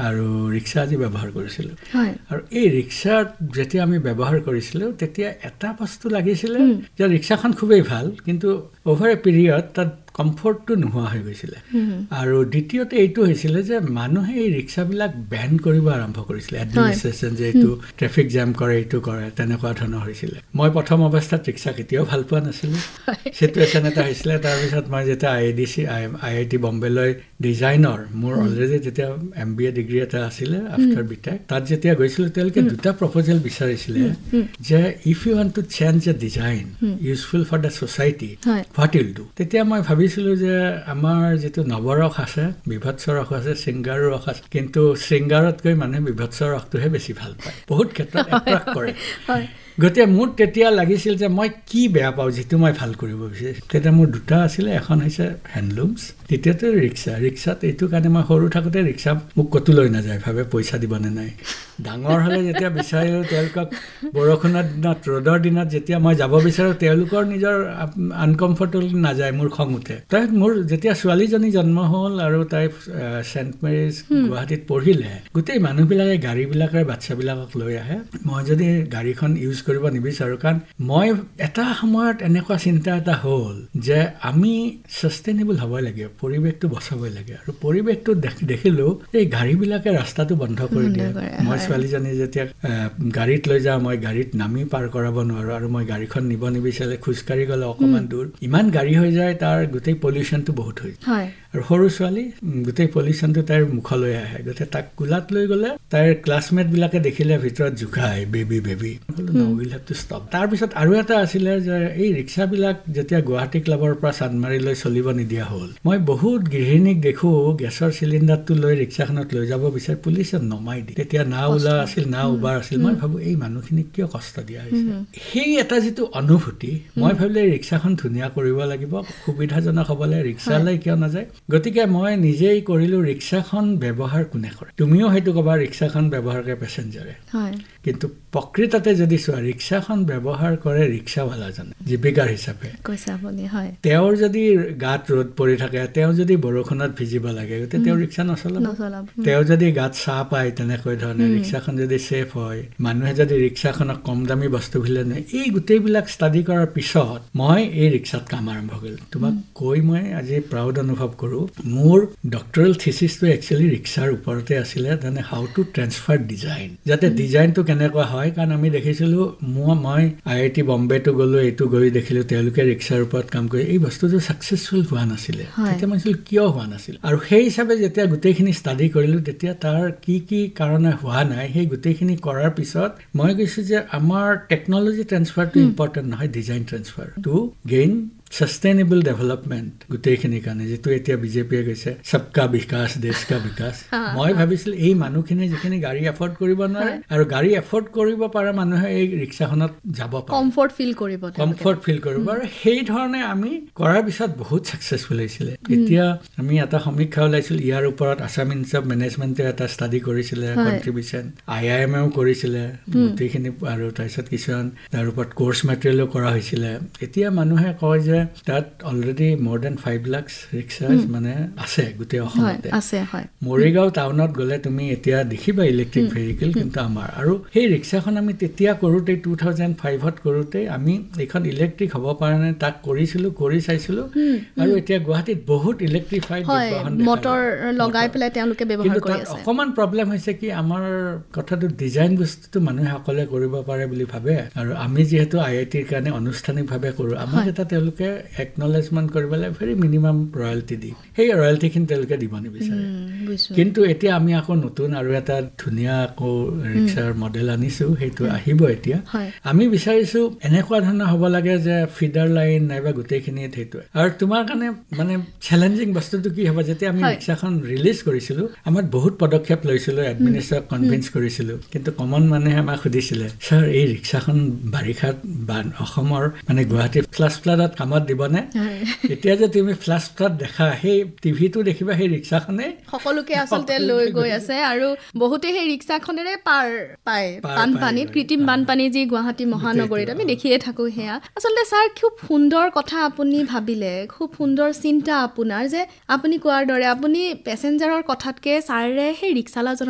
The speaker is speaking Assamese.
আৰু ৰিক্সা আজি ব্যৱহাৰ কৰিছিলোঁ আৰু এই ৰিক্সা যেতিয়া আমি ব্যৱহাৰ কৰিছিলোঁ তেতিয়া এটা বস্তু লাগিছিলে যে ৰিক্সাখন খুবেই ভাল কিন্তু অভাৰ এ পিৰিয়ড তাত কমফৰ্টটো নোহোৱা হৈ গৈছিলে আৰু দ্বিতীয়তে এইটো হৈছিলে যে মানুহে এই ৰিক্সাবিলাক বেন কৰিব আৰম্ভ কৰিছিলে এডমিনিষ্ট্ৰেশ্যন যে এইটো ট্ৰেফিক জাম কৰে এইটো কৰে তেনেকুৱা ধৰণৰ হৈছিলে মই প্ৰথম অৱস্থাত ৰিক্সা কেতিয়াও ভাল পোৱা নাছিলোঁ চিটুৱেশ্যন এটা হৈছিলে তাৰপিছত মই যেতিয়া IIT বম্বেলৈ ডিজাইনৰ মোৰ অলৰেডি যেতিয়া MBA ডিগ্ৰী এটা আছিলে আফটাৰ বিটেক তাত যেতিয়া গৈছিলোঁ তেওঁলোকে দুটা প্ৰপ'জেল বিচাৰিছিলে যে if U want to change A design useful for the society what Yule do তেতিয়া মই ভাবিছিলোঁ যে আমাৰ যিটো নৱৰস আছে বিভৎস ৰস আছে শৃংগাৰ ৰস আছে কিন্তু শৃংগাৰতকৈ মানুহে বিভৎস ৰসটোহে বেছি ভাল পায় বহুত ক্ষেত্ৰত এট্ৰেক্ট কৰে গতিকে মোৰ তেতিয়া লাগিছিল যে মই কি বেয়া পাওঁ যিটো মই ভাল কৰিব বিচাৰিছোঁ তেতিয়া মোৰ দুটা আছিলে এখন হৈছে হেণ্ডলুমছ দ্বিতীয়তে ৰিক্সাত এইটো কাৰণে মই সৰু থাকোঁতে ৰিক্সা মোক ক'তো লৈ নাযায় ভাবে পইচা দিবনে নাই ডাঙৰ হ'লে যেতিয়া বিচাৰিলোঁ তেওঁলোকক বৰষুণৰ দিনত ৰ'দৰ দিনত যেতিয়া মই যাব বিচাৰোঁ তেওঁলোকৰ নিজৰ আনকমফৰ্টেবল নাযায় মোৰ খং উঠে তাই মোৰ যেতিয়া ছোৱালীজনী জন্ম হ'ল আৰু তাই ছেইণ্ট মেৰিজ গুৱাহাটীত পঢ়িলে গোটেই মানুহবিলাকে গাড়ীবিলাকেৰে বাচ্ছাবিলাকক লৈ আহে মই যদি গাড়ীখন ইউজ কৰিব নিবিচাৰোঁ কাৰণ মই এটা সময়ত এনেকুৱা চিন্তা এটা হ'ল যে আমি ছাষ্টেইনেবল হ'বই লাগে পৰিৱেশটো বচাবই লাগে আৰু পৰিৱেশটো দেখিলোঁ এই গাড়ীবিলাকে ৰাস্তাটো বন্ধ কৰি দিয়ে মই ছোৱালীজনী যেতিয়া গাড়ীত লৈ যাওঁ মই গাড়ীত নামি পাৰ কৰাব নোৱাৰোঁ আৰু মই গাড়ীখন নিব নিবিচাৰিলে খোজকাঢ়ি গ'লে অকণমান দূৰ ইমান গাড়ী হৈ যায় তাৰ গোটেই পলিউশ্যনটো বহুত হৈ যায় আৰু সৰু ছোৱালী গোটেই পলিউশ্যনটো তাইৰ মুখলৈ আহে গতিকে তাক কোলাত লৈ গ'লে তাইৰ ক্লাছমেটবিলাকে দেখিলে ভিতৰত জোকায় baby will have to stop তাৰপিছত আৰু এটা আছিলে যে এই ৰিক্সাবিলাক যেতিয়া গুৱাহাটী ক্লাবৰ পৰা চান্দমাৰীলৈ চলিব নিদিয়া হ'ল মই বহুত গৃহিণীক দেখোঁ গেছৰ চিলিণ্ডাৰটো লৈ ৰিক্সাখনত লৈ যাব বিচাৰি পুলিচে নমাই দিয়ে তেতিয়া না ওলা আছিল না উবাৰ আছিল মই ভাবোঁ এই মানুহখিনিক কিয় কষ্ট দিয়া হৈছে সেই এটা যিটো অনুভূতি মই ভাবিলে এই ৰিক্সাখন ধুনীয়া কৰিব লাগিব সুবিধাজনক হ'বলৈ ৰিক্সালৈ কিয় নাযায় গতিকে মই নিজেই কৰিলোঁ ৰিক্সাখন ব্যৱহাৰ কোনে কৰে তুমিও হয়তো ক'বা ৰিক্সাখন ব্যৱহাৰ কৰে পেচেঞ্জাৰে কিন্তু প্ৰকৃততে যদি চোৱা ৰিক্সাখন ব্যৱহাৰ কৰে ৰিক্সাৱালাজনে জীৱিকাৰ হিচাপে তেওঁৰ যদি গাত ৰ'দ পৰি থাকে তেওঁ যদি বৰষুণত ভিজিব লাগে গতিকে তেওঁ ৰিক্সা নচলাব তেওঁ যদি গাত চাহ পায় তেনেকৈ ধৰণে ৰিক্সাখন যদি ছেফ হয় মানুহে যদি ৰিক্সাখনক কম দামী বস্তুবিলাক নিয়ে এই গোটেইবিলাক ষ্টাডি কৰাৰ পিছত মই এই ৰিক্সাত কাম আৰম্ভ কৰিলোঁ তোমাক কৈ মই আজি প্ৰাউড অনুভৱ কৰোঁ মোৰ ডক্টৰেল থিচিছটো একচুৱেলি ৰিক্সাৰ ওপৰতে আছিলে মানে হাউ টু ট্ৰেন্সফাৰ ডিজাইন যাতে ডিজাইনটো কেনেকুৱা হয় কাৰণ আমি দেখিছিলোঁ মই IIT বম্বেটো গ'লোঁ এইটো গৈ দেখিলোঁ তেওঁলোকে ৰিক্সাৰ ওপৰত কাম কৰি এই বস্তুটো ছাকচেছফুল হোৱা নাছিলে তেতিয়া মই ভাবিছিলোঁ কিয় হোৱা নাছিল আৰু সেই হিচাপে যেতিয়া গোটেইখিনি ষ্টাডি কৰিলোঁ তেতিয়া তাৰ কি কাৰণে হোৱা নাই সেই গোটেইখিনি কৰাৰ পিছত মই কৈছোঁ যে আমাৰ টেকন'লজি ট্ৰেন্সফাৰটো ইম্পৰ্টেণ্ট নহয় design transfer to gain সাষ্টেইনেবল development গোটেইখিনিৰ কাৰণে যিটো এতিয়া বিজেপিয়ে কৈছে সবকা বিকাশ দেশ কা বিকাশ মই ভাবিছিলোঁ এই মানুহখিনি যিখিনি গাড়ী এফৰ্ড কৰিব নোৱাৰে আৰু গাড়ী এফৰ্ড কৰিব পৰা মানুহে এই ৰিক্সাখনত যাব পাৰে কমফৰ্ট ফিল কৰিব আৰু সেই ধৰণে আমি কৰাৰ পিছত বহুত ছাকচেছফুল হৈছিলে এতিয়া আমি এটা সমীক্ষা ওলাইছিল ইয়াৰ ওপৰত আছাম ইনষ্টিটিউট অফ মেনেজমেণ্টে এটা ষ্টাডি কৰিছিলে কণ্ট্ৰিবিউশ্যন IIMও কৰিছিলে গোটেইখিনি আৰু তাৰপিছত কিছুমান তাৰ ওপৰত কোৰ্চ মেটেৰিয়েলো কৰা হৈছিলে এতিয়া মানুহে কয় যে তাত অলৰেডি more than 5 লাখ ৰিক্সাজ মানে আছে গোটেই অসমতে মৰিগাঁও টাউনত গ'লে তুমি এতিয়া দেখিবা ইলেক্ট্ৰিক ভেহিকেল কিন্তু আমাৰ আৰু সেই ৰিক্সাখন আমি তেতিয়া কৰোঁতে 2005ত কৰোঁতে আমি এইখন ইলেক্ট্ৰিক হ'ব পৰা নাই তাক কৰি চাইছিলোঁ আৰু এতিয়া গুৱাহাটীত বহুত ইলেক্ট্ৰিফাইড মটৰ লগাই পেলাই তেওঁলোকে ব্যৱহাৰ কৰি আছে অকণমান প্ৰব্লেম হৈছে কি আমাৰ কথাটো ডিজাইন বস্তুটো মানুহে সকলোৱে কৰিব পাৰে বুলি ভাবে আৰু আমি যিহেতু IITৰ কাৰণে আনুষ্ঠানিকভাৱে কৰোঁ আমাক এটা তেওঁলোকে একনলেজমেণ্ট কৰিবলৈ ভেৰি মিনিমাম ৰয়েলটি দি সেই ৰয়েলটিখিনি তেওঁলোকে দিব নিবিচাৰে কিন্তু এতিয়া আমি আকৌ নতুন আৰু এটা ধুনীয়া আকৌ ৰিক্সাৰ মডেল আনিছোঁ সেইটো আহিব এতিয়া আমি বিচাৰিছোঁ এনেকুৱা ধৰণৰ হ'ব লাগে যে ফিডাৰ লাইন নাইবা গোটেইখিনি সেইটোৱে আৰু তোমাৰ কাৰণে মানে চেলেঞ্জিং বস্তুটো কি হ'ব যেতিয়া আমি ৰিক্সাখন ৰিলিজ কৰিছিলোঁ আমাৰ বহুত পদক্ষেপ লৈছিলোঁ এডমিনিষ্ট্ৰেটক কনভিন্স কৰিছিলোঁ কিন্তু কমন মানুহে আমাক সুধিছিলে ছাৰ এই ৰিক্সাখন বাৰিষাত অসমৰ মানে গুৱাহাটীৰ ফ্লাছ ফ্লাডত কামত দিবনে এতিয়া যে তুমি ফ্লাছ ফ্লাড দেখা সেই টিভিটো দেখিবা সেই ৰিক্সাখনে সকলোকে আচলতে লৈ গৈ আছে আৰু বহুতে সেই ৰিক্সাখনেৰে পাৰ পায় বানপানীত কৃত্ৰিম বানপানী যি গুৱাহাটী মহানগৰীত আমি দেখিয়ে থাকোঁ সেয়া আচলতে ছাৰ খুব সুন্দৰ কথা আপুনি ভাবিলে খুব সুন্দৰ চিন্তা আপোনাৰ যে আপুনি কোৱাৰ দৰে আপুনি পেচেঞ্জাৰৰ কথাতকৈ ছাৰে সেই ৰিক্সালাজনৰ